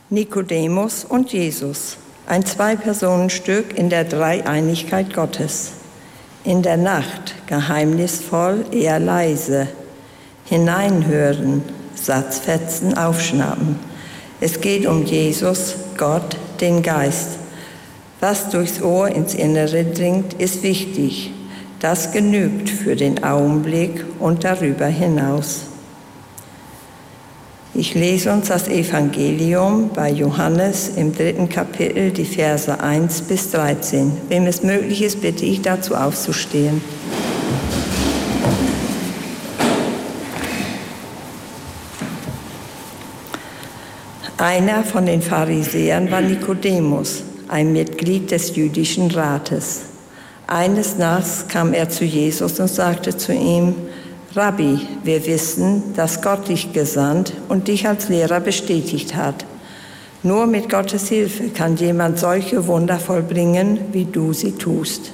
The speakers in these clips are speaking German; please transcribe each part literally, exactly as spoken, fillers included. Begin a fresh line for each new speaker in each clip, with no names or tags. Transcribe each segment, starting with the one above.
Nikodemus und Jesus, ein Zwei-Personen-Stück in der Dreieinigkeit Gottes. In der Nacht, geheimnisvoll, eher leise, hineinhören, Satzfetzen aufschnappen. Es geht um Jesus, Gott, den Geist. Was durchs Ohr ins Innere dringt, ist wichtig. Das genügt für den Augenblick und darüber hinaus. Ich lese uns das Evangelium bei Johannes im dritten Kapitel, die Verse eins bis dreizehn. Wem es möglich ist, bitte ich dazu aufzustehen. Einer von den Pharisäern war Nikodemus, ein Mitglied des jüdischen Rates. Eines Nachts kam er zu Jesus und sagte zu ihm: Rabbi, wir wissen, dass Gott dich gesandt und dich als Lehrer bestätigt hat. Nur mit Gottes Hilfe kann jemand solche Wunder vollbringen, wie du sie tust.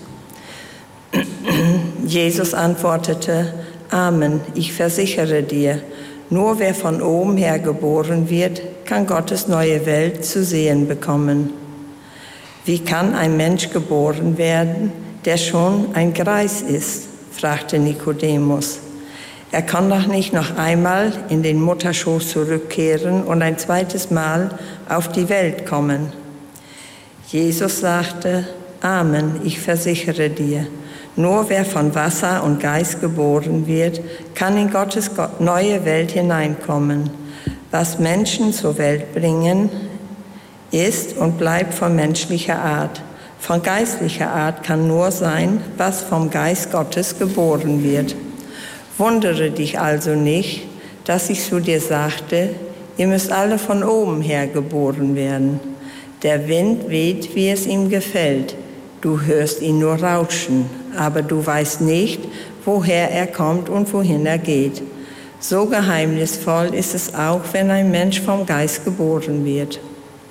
Jesus antwortete: Amen, ich versichere dir, nur wer von oben her geboren wird, kann Gottes neue Welt zu sehen bekommen. Wie kann ein Mensch geboren werden, der schon ein Greis ist? Fragte Nikodemus. Er kann doch nicht noch einmal in den Mutterschoß zurückkehren und ein zweites Mal auf die Welt kommen. Jesus sagte: Amen, ich versichere dir, nur wer von Wasser und Geist geboren wird, kann in Gottes neue Welt hineinkommen. Was Menschen zur Welt bringen, ist und bleibt von menschlicher Art. Von geistlicher Art kann nur sein, was vom Geist Gottes geboren wird. Wundere dich also nicht, dass ich zu dir sagte, ihr müsst alle von oben her geboren werden. Der Wind weht, wie es ihm gefällt. Du hörst ihn nur rauschen, aber du weißt nicht, woher er kommt und wohin er geht. So geheimnisvoll ist es auch, wenn ein Mensch vom Geist geboren wird.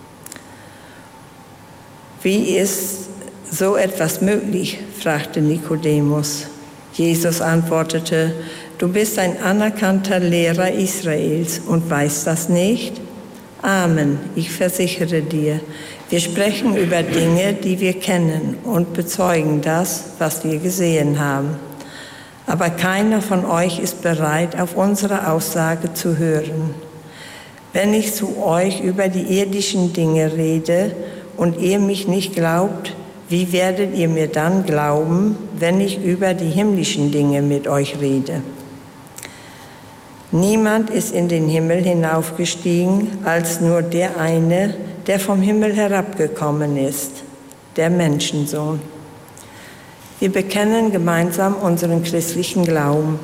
Wie ist so etwas möglich? Fragte Nikodemus. Jesus antwortete: Du bist ein anerkannter Lehrer Israels und weißt das nicht? Amen, ich versichere dir, wir sprechen über Dinge, die wir kennen und bezeugen das, was wir gesehen haben. Aber keiner von euch ist bereit, auf unsere Aussage zu hören. Wenn ich zu euch über die irdischen Dinge rede und ihr mich nicht glaubt, wie werdet ihr mir dann glauben, wenn ich über die himmlischen Dinge mit euch rede? Niemand ist in den Himmel hinaufgestiegen, als nur der eine, der vom Himmel herabgekommen ist, der Menschensohn. Wir bekennen gemeinsam unseren christlichen Glauben.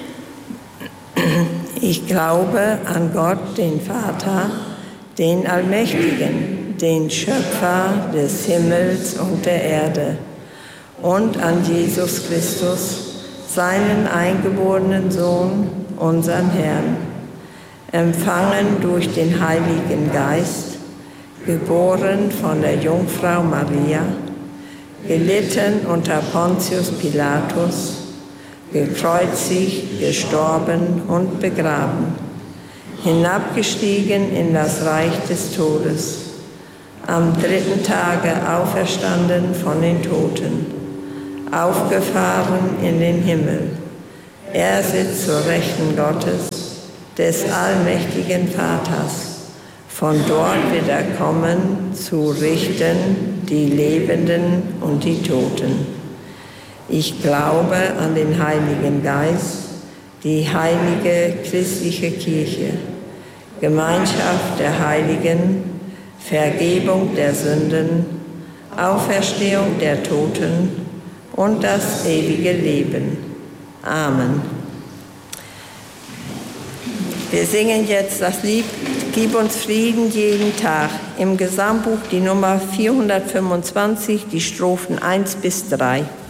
Ich glaube an Gott, den Vater, den Allmächtigen, den Schöpfer des Himmels und der Erde, und an Jesus Christus, seinen eingeborenen Sohn, unseren Herrn, empfangen durch den Heiligen Geist, geboren von der Jungfrau Maria, gelitten unter Pontius Pilatus, gekreuzigt, gestorben und begraben, hinabgestiegen in das Reich des Todes, am dritten Tage auferstanden von den Toten, aufgefahren in den Himmel. Er sitzt zur Rechten Gottes, des allmächtigen Vaters. Von dort wird er kommen, zu richten die Lebenden und die Toten. Ich glaube an den Heiligen Geist, die heilige christliche Kirche, Gemeinschaft der Heiligen, Vergebung der Sünden, Auferstehung der Toten und das ewige Leben. Amen. Wir singen jetzt das Lied Gib uns Frieden jeden Tag, im Gesangbuch die Nummer vierhundertfünfundzwanzig, die Strophen eins bis drei.